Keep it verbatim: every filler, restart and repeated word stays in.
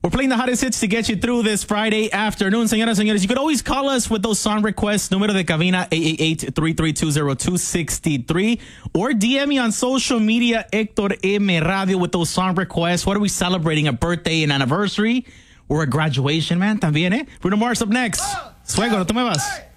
We're playing the hottest hits to get you through this Friday afternoon. Señoras, señores, you could always call us with those song requests. Número de cabina eight eight eight, three three two, zero two six three. Or D M me on social media, Hector M. Radio, with those song requests. What are we celebrating? A birthday, an anniversary, or a graduation, man? También, eh? Bruno Mars up next. Suego, no te muevas.